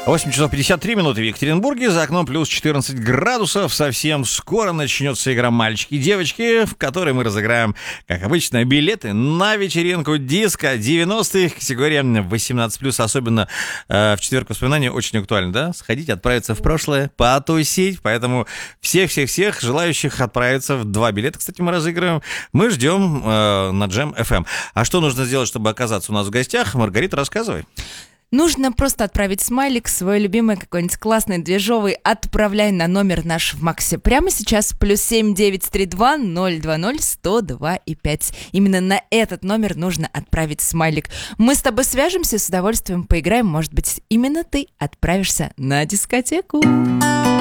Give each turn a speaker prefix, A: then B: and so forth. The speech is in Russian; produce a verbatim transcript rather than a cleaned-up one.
A: восемь часов пятьдесят три минуты в Екатеринбурге, за окном плюс четырнадцать градусов. Совсем скоро начнется игра «Мальчики и девочки», в которой мы разыграем, как обычно, билеты на вечеринку диско девяностых, категория восемнадцать плюс. Особенно э, в четверг воспоминаний очень актуально, да? Сходить, отправиться в прошлое, потусить. Поэтому всех-всех-всех желающих отправиться в два билета, кстати, мы разыгрываем. Мы ждем э, на Джем эф эм. А что нужно сделать, чтобы оказаться у нас в гостях? Маргарита, рассказывай.
B: Нужно просто отправить смайлик, свой любимый какой-нибудь классный, движовый, отправляй на номер наш в Максе. Прямо сейчас плюс семь девятьсот тридцать два ноль два ноль сто два и пять. Именно на этот номер нужно отправить смайлик. Мы с тобой свяжемся, с удовольствием поиграем. Может быть, именно ты отправишься на дискотеку.